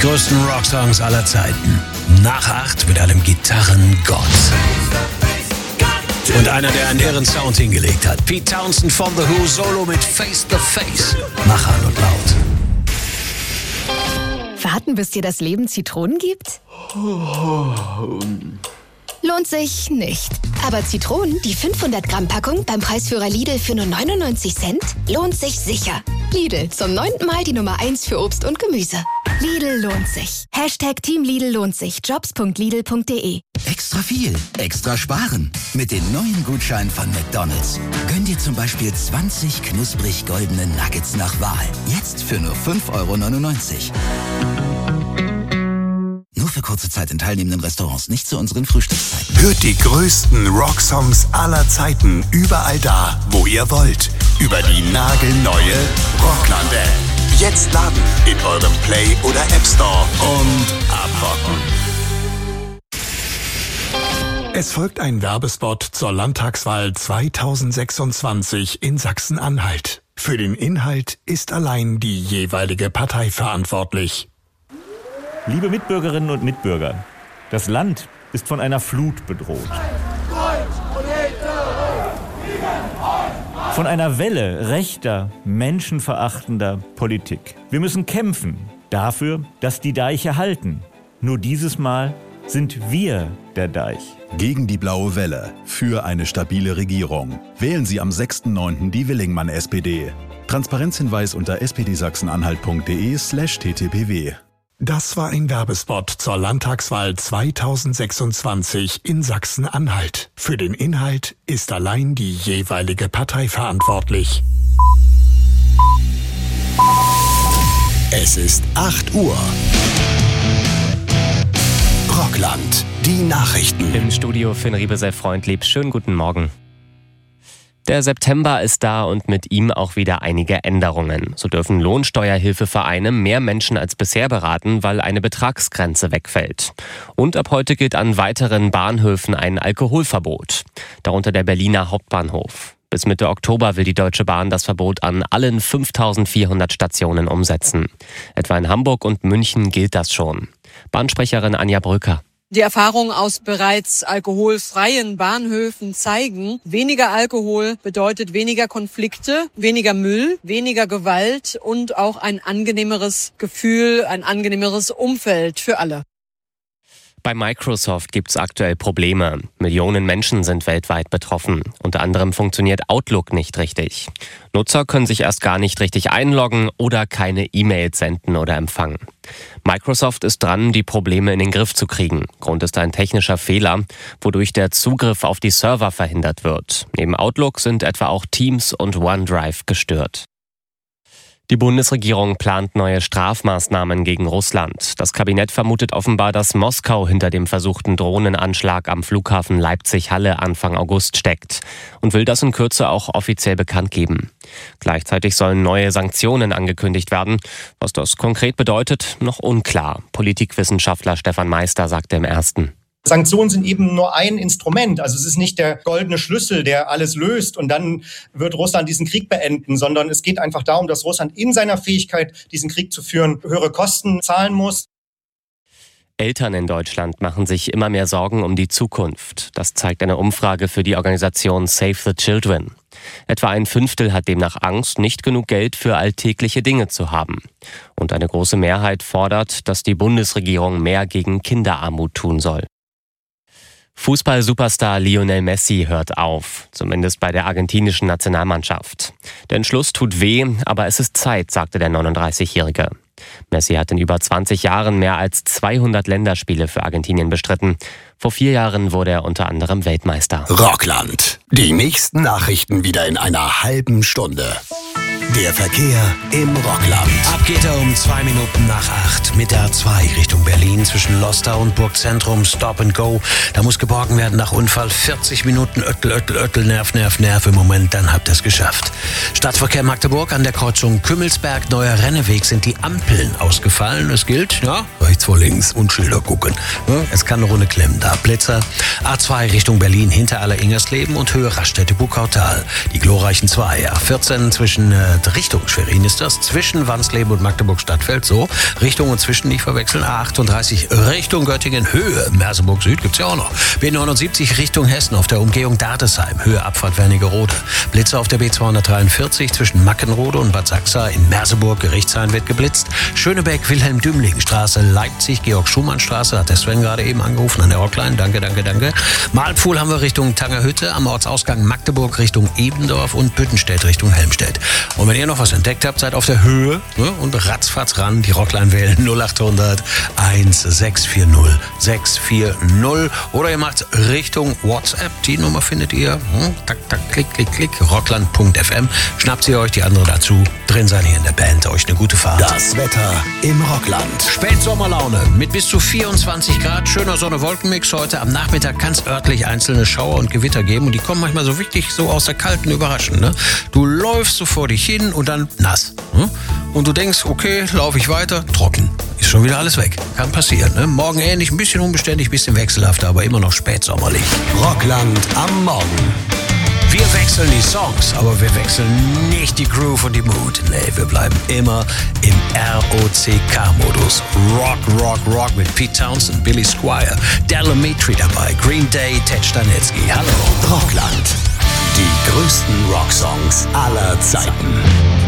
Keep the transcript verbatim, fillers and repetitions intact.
größten Rocksongs aller Zeiten. Nach acht mit einem Gitarrengott. Und einer, der einen irren Sound hingelegt hat. Pete Townshend von The Who solo mit Face the Face. Mach an und laut. Warten, bis dir das Leben Zitronen gibt? Lohnt sich nicht. Aber Zitronen, die fünfhundert Gramm Packung beim Preisführer Lidl für nur neunundneunzig Cent, lohnt sich sicher. Lidl, zum neunten Mal die Nummer eins für Obst und Gemüse. Lidl lohnt sich. Hashtag Team Lidl lohnt sich. Jobs punkt lidl punkt de. Extra viel, extra sparen. Mit den neuen Gutscheinen von McDonald's. Gönn dir zum Beispiel zwanzig knusprig goldene Nuggets nach Wahl. Jetzt für nur fünf Euro neunundneunzig. Nur für kurze Zeit in teilnehmenden Restaurants, nicht zu unseren Frühstückszeiten. Hört die größten Rocksongs aller Zeiten überall da, wo ihr wollt. Über die nagelneue Rockland-App. Jetzt laden in eurem Play- oder App Store und abrocken. Es folgt ein Werbespot zur Landtagswahl zweitausendsechsundzwanzig in Sachsen-Anhalt. Für den Inhalt ist allein die jeweilige Partei verantwortlich. Liebe Mitbürgerinnen und Mitbürger, das Land ist von einer Flut bedroht. Von einer Welle rechter, menschenverachtender Politik. Wir müssen kämpfen dafür, dass die Deiche halten. Nur dieses Mal sind wir der Deich. Gegen die blaue Welle. Für eine stabile Regierung. Wählen Sie am sechsten neunten die Willingmann S P D. Transparenzhinweis unter s p d sachsen-anhalt punkt de slash t t p w. Das war ein Werbespot zur Landtagswahl zweitausendsechsundzwanzig in Sachsen-Anhalt. Für den Inhalt ist allein die jeweilige Partei verantwortlich. Es ist acht Uhr. Rockland, die Nachrichten. Im Studio Finn Riebe sehr freundlich. Schönen guten Morgen. Der September ist da und mit ihm auch wieder einige Änderungen. So dürfen Lohnsteuerhilfevereine mehr Menschen als bisher beraten, weil eine Betragsgrenze wegfällt. Und ab heute gilt an weiteren Bahnhöfen ein Alkoholverbot. Darunter der Berliner Hauptbahnhof. Bis Mitte Oktober will die Deutsche Bahn das Verbot an allen fünftausendvierhundert Stationen umsetzen. Etwa in Hamburg und München gilt das schon. Bahnsprecherin Anja Brücker. Die Erfahrungen aus bereits alkoholfreien Bahnhöfen zeigen, weniger Alkohol bedeutet weniger Konflikte, weniger Müll, weniger Gewalt und auch ein angenehmeres Gefühl, ein angenehmeres Umfeld für alle. Bei Microsoft gibt es aktuell Probleme. Millionen Menschen sind weltweit betroffen. Unter anderem funktioniert Outlook nicht richtig. Nutzer können sich erst gar nicht richtig einloggen oder keine E-Mails senden oder empfangen. Microsoft ist dran, die Probleme in den Griff zu kriegen. Grund ist ein technischer Fehler, wodurch der Zugriff auf die Server verhindert wird. Neben Outlook sind etwa auch Teams und OneDrive gestört. Die Bundesregierung plant neue Strafmaßnahmen gegen Russland. Das Kabinett vermutet offenbar, dass Moskau hinter dem versuchten Drohnenanschlag am Flughafen Leipzig-Halle Anfang August steckt und will das in Kürze auch offiziell bekannt geben. Gleichzeitig sollen neue Sanktionen angekündigt werden. Was das konkret bedeutet, noch unklar. Politikwissenschaftler Stefan Meister sagte im Ersten. Sanktionen sind eben nur ein Instrument. Also es ist nicht der goldene Schlüssel, der alles löst und dann wird Russland diesen Krieg beenden, sondern es geht einfach darum, dass Russland in seiner Fähigkeit, diesen Krieg zu führen, höhere Kosten zahlen muss. Eltern in Deutschland machen sich immer mehr Sorgen um die Zukunft. Das zeigt eine Umfrage für die Organisation Save the Children. Etwa ein Fünftel hat demnach Angst, nicht genug Geld für alltägliche Dinge zu haben. Und eine große Mehrheit fordert, dass die Bundesregierung mehr gegen Kinderarmut tun soll. Fußball-Superstar Lionel Messi hört auf, zumindest bei der argentinischen Nationalmannschaft. Der Entschluss tut weh, aber es ist Zeit, sagte der neununddreißigjährige. Messi hat in über zwanzig Jahren mehr als zweihundert Länderspiele für Argentinien bestritten. Vor vier Jahren wurde er unter anderem Weltmeister. Rockland. Die nächsten Nachrichten wieder in einer halben Stunde. Der Verkehr im Rockland. Ab geht er um zwei Minuten nach acht mit der A zwei Richtung Berlin zwischen Lostar und Burgzentrum. Stop and Go. Da muss geborgen werden nach Unfall. vierzig Minuten Öttel, Öttel, Öttel, Nerv, Nerv, Nerv im Moment. Dann habt ihr es geschafft. Stadtverkehr Magdeburg an der Kreuzung Kümmelsberg, Neuer Renneweg sind die Ampeln Ampeln ausgefallen. Es gilt, ja, rechts vor links und Schilder gucken. Es kann eine Runde klemmen da. Blitzer. A zwei Richtung Berlin hinter Aller-Ingersleben und Höhe Raststätte-Buckautal. Die glorreichen zwei. A vierzehn zwischen, äh, Richtung Schwerin ist das, zwischen Wansleben und Magdeburg-Stadtfeld, so. Richtung und zwischen nicht verwechseln. A achtunddreißig Richtung Göttingen, Höhe Merseburg Süd, gibt's ja auch noch. B neunundsiebzig Richtung Hessen auf der Umgehung Dartesheim, Höhe Abfahrt Wernigerode. Blitzer auf der B zweihundertdreiundvierzig zwischen Mackenrode und Bad Sachsa in Merseburg, Gerichtshain wird geblitzt. Schönebeck, Wilhelm-Dümling-Straße, Leipzig, Georg-Schumann-Straße, hat der Sven gerade eben angerufen an der Hotline. Danke, danke, danke. Malpfuhl haben wir Richtung Tangerhütte, am Ortsausgang Magdeburg Richtung Ebendorf und Büttenstedt Richtung Helmstedt. Und wenn ihr noch was entdeckt habt, seid auf der Höhe, ne, und ratzfatz ran, die Rockline wählen null achthundert sechshundert sechshundert sechshundert oder ihr macht Richtung WhatsApp, die Nummer findet ihr, hm, tak, tak, klick, klick, klick, rockland punkt f m, schnappt sie euch, die andere dazu, drin seid ihr in der Band, euch eine gute Fahrt. Das Wetter im Rockland. Spätsommerlaune mit bis zu vierundzwanzig Grad, schöner Sonne-Wolkenmix heute. Am Nachmittag kann es örtlich einzelne Schauer und Gewitter geben und die kommen manchmal so wirklich so aus der kalten überraschen. Ne? Du läufst so vor dich hin und dann nass. Ne? Und du denkst, okay, laufe ich weiter, trocken. Ist schon wieder alles weg. Kann passieren. Ne? Morgen ähnlich, ein bisschen unbeständig, ein bisschen wechselhafter, aber immer noch spätsommerlich. Rockland am Morgen. Wir wechseln die Songs, aber wir wechseln nicht die Groove und die Mood. Nee, wir bleiben immer im R O C K-Modus. Rock, Rock, Rock mit Pete Townsend, Billy Squier, Delamitri dabei, Green Day, Ted Stanitzky. Hallo. Rockland. Die größten Rocksongs aller Zeiten.